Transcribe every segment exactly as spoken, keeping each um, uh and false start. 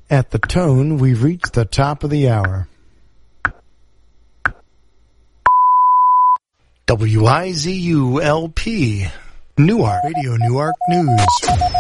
At the tone, we've reached the top of the hour. W I Z U L P, Newark, Radio Newark News.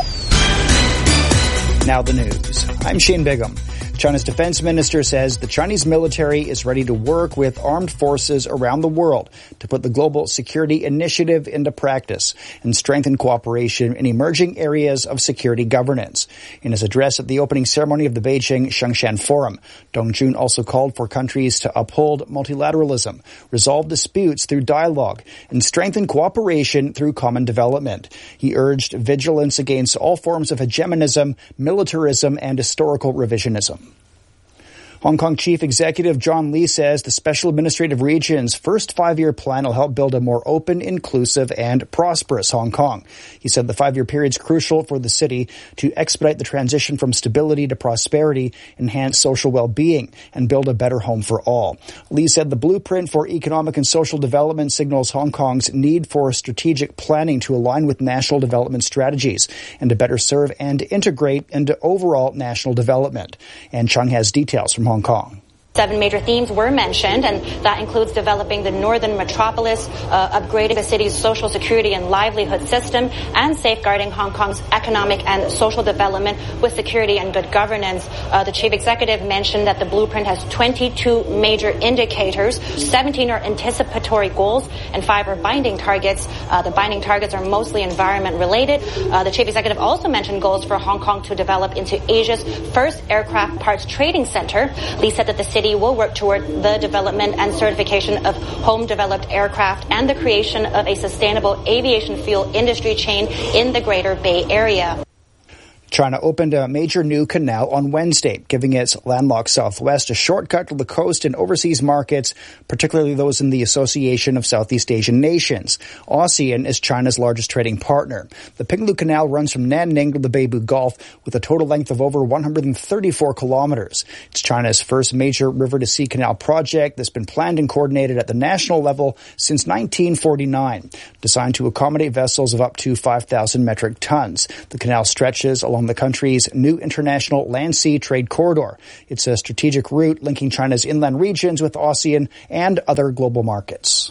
Now the news. I'm Shane Bigham. China's defense minister says the Chinese military is ready to work with armed forces around the world to put the Global Security Initiative into practice and strengthen cooperation in emerging areas of security governance. In his address at the opening ceremony of the Beijing Shengshan Forum, Dong Jun also called for countries to uphold multilateralism, resolve disputes through dialogue, and strengthen cooperation through common development. He urged vigilance against all forms of hegemonism, militarism, and historical revisionism. Hong Kong Chief Executive John Lee says the Special Administrative Region's first five-year plan will help build a more open, inclusive, and prosperous Hong Kong. He said the five-year period is crucial for the city to expedite the transition from stability to prosperity, enhance social well-being, and build a better home for all. Lee said the blueprint for economic and social development signals Hong Kong's need for strategic planning to align with national development strategies and to better serve and integrate into overall national development. And Chung has details from Hong Kong. Seven major themes were mentioned, and that includes developing the northern metropolis, uh, upgrading the city's social security and livelihood system, and safeguarding Hong Kong's economic and social development with security and good governance. Uh, the chief executive mentioned that the blueprint has twenty-two major indicators, seventeen are anticipatory goals, and five are binding targets. Uh, the binding targets are mostly environment related. Uh, the chief executive also mentioned goals for Hong Kong to develop into Asia's first aircraft parts trading center. Lee said that the city will work toward the development and certification of home-developed aircraft and the creation of a sustainable aviation fuel industry chain in the Greater Bay Area. China opened a major new canal on Wednesday, giving its landlocked southwest a shortcut to the coast and overseas markets, particularly those in the Association of Southeast Asian Nations. ASEAN is China's largest trading partner. The Pinglu Canal runs from Nanning to the Beibu Gulf with a total length of over one hundred thirty-four kilometers. It's China's first major river-to-sea canal project that's been planned and coordinated at the national level since nineteen forty-nine. Designed to accommodate vessels of up to five thousand metric tons, the canal stretches along the country's new international land-sea trade corridor. It's a strategic route linking China's inland regions with ASEAN and other global markets.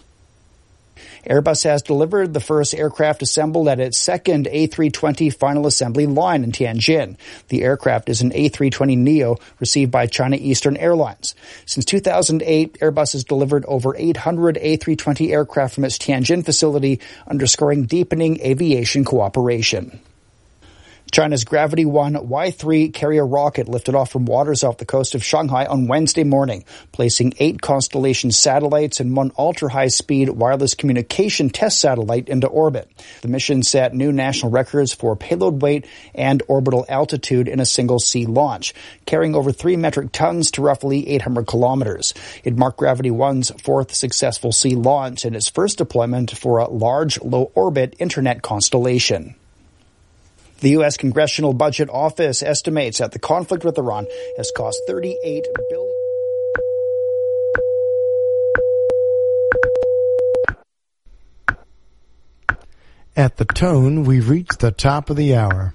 Airbus has delivered the first aircraft assembled at its second A three twenty final assembly line in Tianjin. The aircraft is an A three twenty neo received by China Eastern Airlines. Since two thousand eight, Airbus has delivered over eight hundred A three twenty aircraft from its Tianjin facility, underscoring deepening aviation cooperation. China's Gravity one Y three carrier rocket lifted off from waters off the coast of Shanghai on Wednesday morning, placing eight Constellation satellites and one ultra-high-speed wireless communication test satellite into orbit. The mission set new national records for payload weight and orbital altitude in a single sea launch, carrying over three metric tons to roughly eight hundred kilometers. It marked Gravity one's fourth successful sea launch and its first deployment for a large, low-orbit internet constellation. The U S. Congressional Budget Office estimates that the conflict with Iran has cost thirty-eight billion dollars. At the tone, we've reached the top of the hour.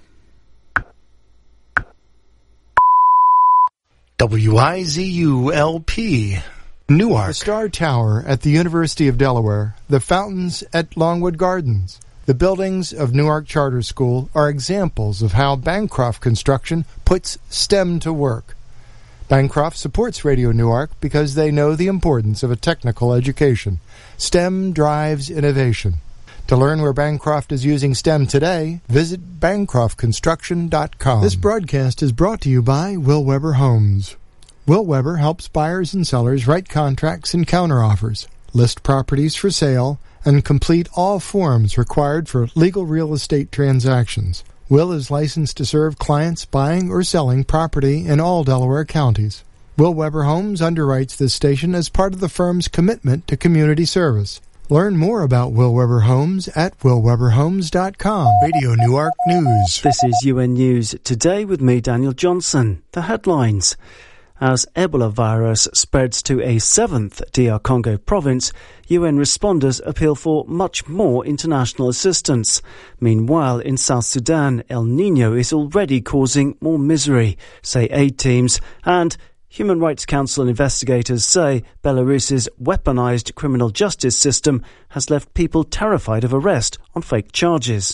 W I Z U L P, Newark. The Star Tower at the University of Delaware, the fountains at Longwood Gardens. The buildings of Newark Charter School are examples of how Bancroft Construction puts STEM to work. Bancroft supports Radio Newark because they know the importance of a technical education. STEM drives innovation. To learn where Bancroft is using STEM today, visit bancroft construction dot com. This broadcast is brought to you by Will Weber Homes. Will Weber helps buyers and sellers write contracts and counteroffers, list properties for sale, and complete all forms required for legal real estate transactions. Will is licensed to serve clients buying or selling property in all Delaware counties. Will Weber Homes underwrites this station as part of the firm's commitment to community service. Learn more about Will Weber Homes at will weber homes dot com. Radio Newark News. This is U N News Today with me, Daniel Johnson. The headlines. As Ebola virus spreads to a seventh D R Congo province, U N responders appeal for much more international assistance. Meanwhile, in South Sudan, El Niño is already causing more misery, say aid teams, and Human Rights Council investigators say Belarus's weaponized criminal justice system has left people terrified of arrest on fake charges.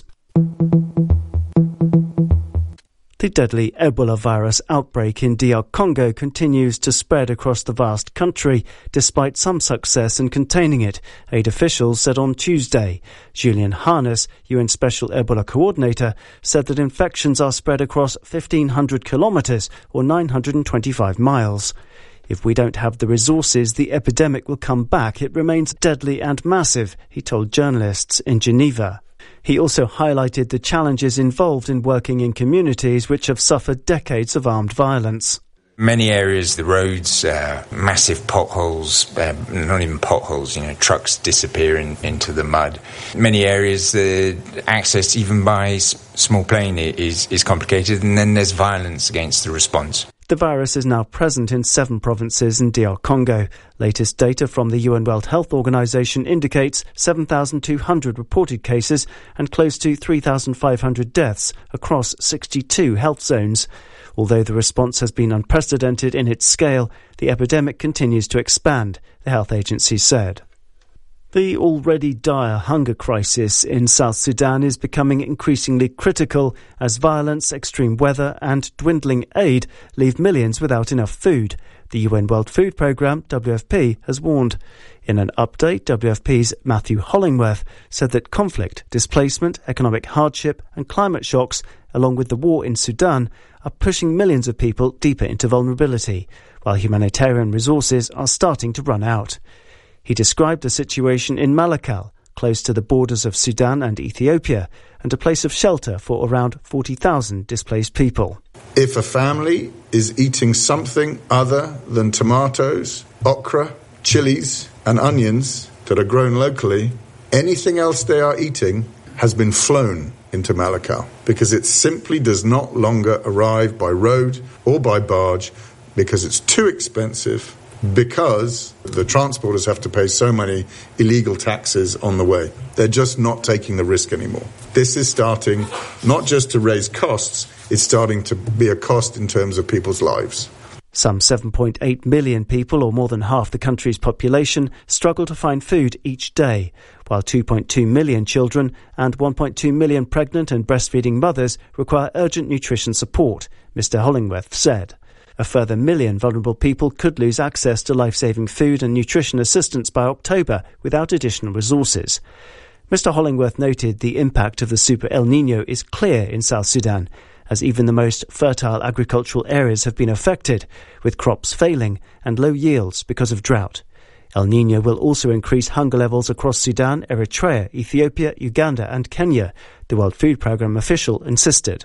The deadly Ebola virus outbreak in D R Congo continues to spread across the vast country, despite some success in containing it, aid officials said on Tuesday. Julian Harness, U N Special Ebola Coordinator, said that infections are spread across fifteen hundred kilometres or nine hundred twenty-five miles. If we don't have the resources, the epidemic will come back. It remains deadly and massive, he told journalists in Geneva. He also highlighted the challenges involved in working in communities which have suffered decades of armed violence. Many areas, the roads, uh, massive potholes, uh, not even potholes, you know, trucks disappearing into the mud. Many areas, the uh, access even by s- small plane is, is complicated, and then there's violence against the response. The virus is now present in seven provinces in D R Congo. Latest data from the U N World Health Organization indicates seven thousand two hundred reported cases and close to three thousand five hundred deaths across sixty-two health zones. Although the response has been unprecedented in its scale, the epidemic continues to expand, the health agency said. The already dire hunger crisis in South Sudan is becoming increasingly critical as violence, extreme weather and dwindling aid leave millions without enough food. The U N World Food Programme, W F P, has warned. In an update, W F P's Matthew Hollingworth said that conflict, displacement, economic hardship and climate shocks, along with the war in Sudan, are pushing millions of people deeper into vulnerability, while humanitarian resources are starting to run out. He described the situation in Malakal, close to the borders of Sudan and Ethiopia, and a place of shelter for around forty thousand displaced people. If a family is eating something other than tomatoes, okra, chilies and onions that are grown locally, anything else they are eating has been flown into Malakal because it simply does not longer arrive by road or by barge because it's too expensive, because the transporters have to pay so many illegal taxes on the way. They're just not taking the risk anymore. This is starting not just to raise costs, it's starting to be a cost in terms of people's lives. Some seven point eight million people, or more than half the country's population, struggle to find food each day, while two point two million children and one point two million pregnant and breastfeeding mothers require urgent nutrition support, Mister Hollingworth said. A further million vulnerable people could lose access to life-saving food and nutrition assistance by October without additional resources. Mister Hollingworth noted the impact of the Super El Niño is clear in South Sudan, as even the most fertile agricultural areas have been affected, with crops failing and low yields because of drought. El Niño will also increase hunger levels across Sudan, Eritrea, Ethiopia, Uganda and Kenya, the World Food Programme official insisted.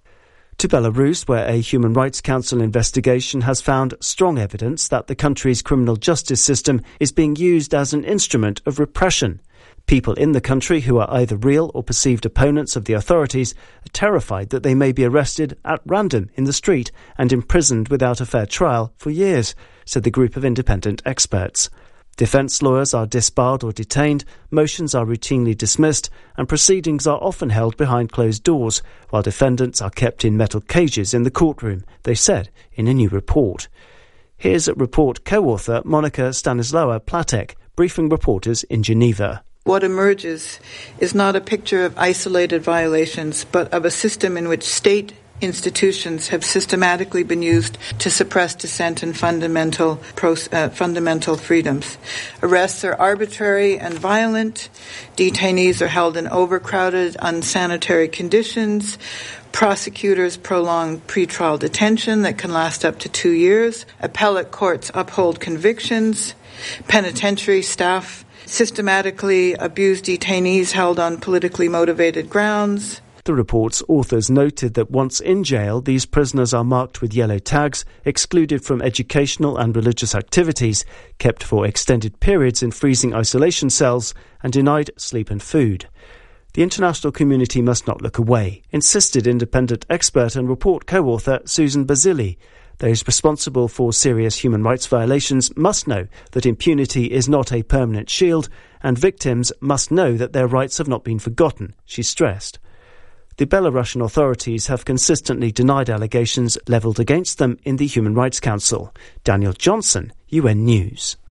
To Belarus, where a Human Rights Council investigation has found strong evidence that the country's criminal justice system is being used as an instrument of repression. People in the country who are either real or perceived opponents of the authorities are terrified that they may be arrested at random in the street and imprisoned without a fair trial for years, said the group of independent experts. Defence lawyers are disbarred or detained, motions are routinely dismissed, and proceedings are often held behind closed doors, while defendants are kept in metal cages in the courtroom, they said in a new report. Here's report co-author Monica Stanislawa Platek, briefing reporters in Geneva. What emerges is not a picture of isolated violations, but of a system in which state institutions have systematically been used to suppress dissent and fundamental uh, fundamental freedoms. Arrests are arbitrary and violent. Detainees are held in overcrowded, unsanitary conditions. Prosecutors prolong pretrial detention that can last up to two years. Appellate courts uphold convictions. Penitentiary staff systematically abuse detainees held on politically motivated grounds. The report's authors noted that once in jail, these prisoners are marked with yellow tags, excluded from educational and religious activities, kept for extended periods in freezing isolation cells, and denied sleep and food. The international community must not look away, insisted independent expert and report co-author Susan Basili. Those responsible for serious human rights violations must know that impunity is not a permanent shield, and victims must know that their rights have not been forgotten, she stressed. The Belarusian authorities have consistently denied allegations levelled against them in the Human Rights Council. Daniel Johnson, U N News.